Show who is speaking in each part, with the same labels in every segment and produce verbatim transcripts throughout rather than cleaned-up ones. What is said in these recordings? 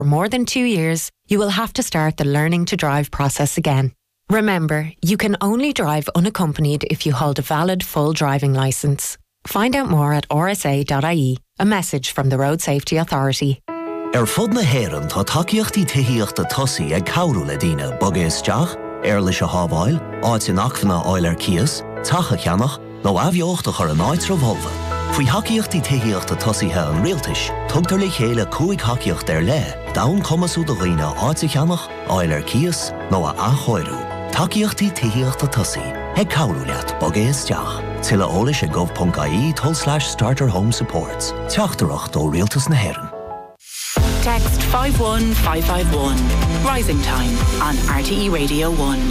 Speaker 1: for more than two years, you will have to start the learning to drive process again. Remember, you can only drive unaccompanied if you hold a valid full driving licence. Find out more at r s a dot i e. A message from the Road Safety Authority.
Speaker 2: Er fud na héireann tá takeíochtaí tuíochta tosaí ag cabhrú le daoine bogéisteach, ar leis a hábháil, áit in achmhanna áil ar cias, tacha cheannach, nó abheochta chur an áit ra bholva. Faoi hacaíochtaí tuíochta tosaithe an rialtais, tugtar le chéile cúig hacaíocht ar le, dain cumasú do dhaoine áit a cheannach, áil ar cias, nó a achóirú. Takeíochtaí tuíochta tosaí, ag cabhrú leat bogéisteach. Tilla ólis at gov.ie toll slash starter home supports. Teachtarach do Rialtas na Héireann.
Speaker 3: Text five one five five one. Rising Time on R T E Radio one.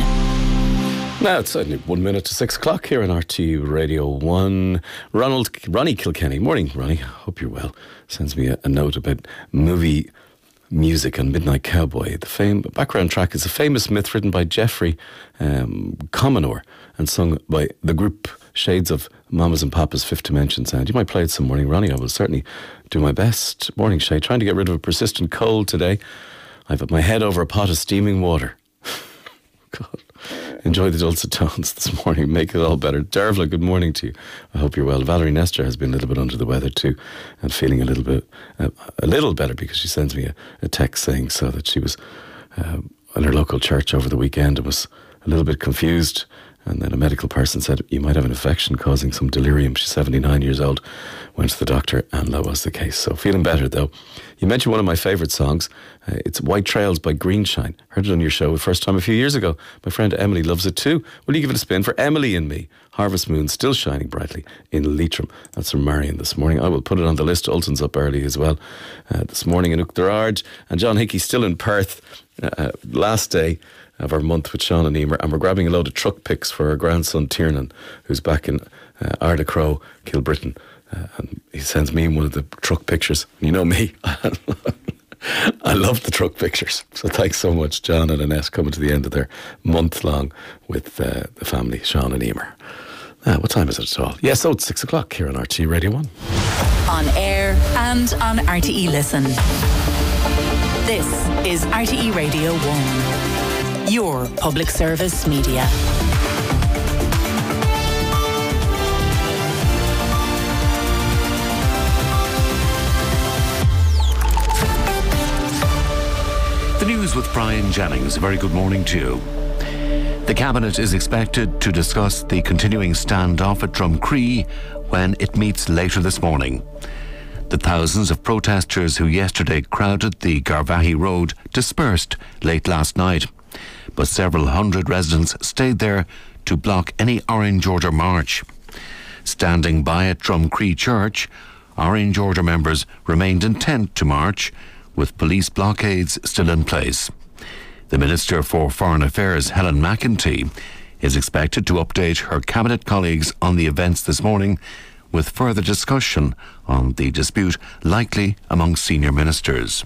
Speaker 4: Now it's only one minute to six o'clock here on R T E Radio one. Ronald, Ronnie Kilkenny. Morning, Ronnie. Hope you're well. Sends me a, a note about movie music and Midnight Cowboy. The fame, background track is a famous myth written by Jeffrey um, Cominor and sung by the group Shades of Mamas and Papa's Fifth Dimension Sound. You might play it some morning, Ronnie. I will certainly do my best. Morning, Shay. Trying to get rid of a persistent cold today. I've put my head over a pot of steaming water. God. Enjoy the dulcet tones this morning. Make it all better. Dervla, good morning to you. I hope you're well. Valerie Nestor has been a little bit under the weather too and feeling a little bit uh, a little better because she sends me a, a text saying so that she was uh, in her local church over the weekend and was a little bit confused. And then a medical person said, you might have an infection causing some delirium. She's seventy-nine years old. Went to the doctor and that was the case. So feeling better though. You mentioned one of my favourite songs. Uh, it's White Trails by Greenshine. Heard it on your show the first time a few years ago. My friend Emily loves it too. Will you give it a spin for Emily and me? Harvest Moon still shining brightly in Leitrim. That's from Marion this morning. I will put it on the list. Ulton's up early as well uh, this morning in Uachtarard. And John Hickey still in Perth. Uh, last day of our month with Sean and Emer, and we're grabbing a load of truck pics for our grandson Tiernan, who's back in uh, Ardacrow, Kilbrittain, uh, and he sends me one of the truck pictures. You know me, I love the truck pictures. So thanks so much, John and Annette, coming to the end of their month long with uh, the family, Sean and Emer. Uh, what time is it at all? Yes, yeah, so it's six o'clock here on R T E Radio one.
Speaker 3: On air and on R T E Listen. This is R T E Radio one, your public service media.
Speaker 5: The news with Brian Jennings. A very good morning to you. The Cabinet is expected to discuss the continuing standoff at Drumcree when it meets later this morning. The thousands of protesters who yesterday crowded the Garvaghey Road dispersed late last night, but several hundred residents stayed there to block any Orange Order march. Standing by at Drumcree Church, Orange Order members remained intent to march, with police blockades still in place. The Minister for Foreign Affairs, Helen McEntee, is expected to update her Cabinet colleagues on the events this morning, with further discussion on the dispute likely among senior ministers.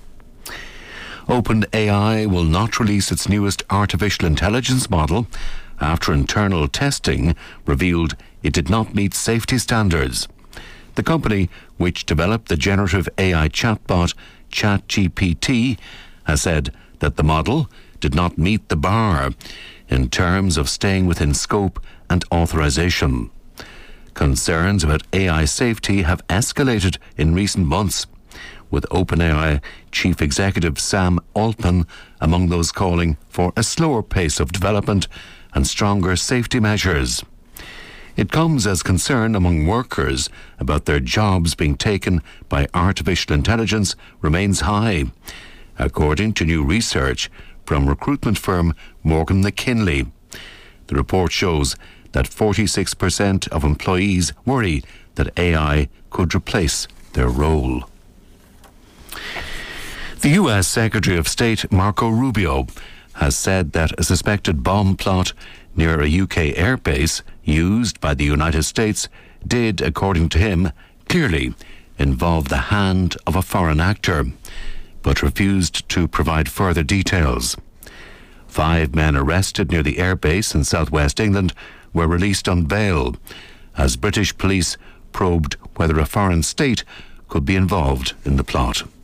Speaker 5: OpenAI will not release its newest artificial intelligence model after internal testing revealed it did not meet safety standards. The company, which developed the generative A I chatbot ChatGPT, has said that the model did not meet the bar in terms of staying within scope and authorization. Concerns about A I safety have escalated in recent months, with OpenAI Chief Executive Sam Altman among those calling for a slower pace of development and stronger safety measures. It comes as concern among workers about their jobs being taken by artificial intelligence remains high, according to new research from recruitment firm Morgan McKinley. The report shows that forty-six percent of employees worry that A I could replace their role. The U S Secretary of State Marco Rubio has said that a suspected bomb plot near a U K airbase used by the United States did, according to him, clearly involve the hand of a foreign actor, but refused to provide further details. Five men arrested near the airbase in southwest England were released on bail as British police probed whether a foreign state could be involved in the plot.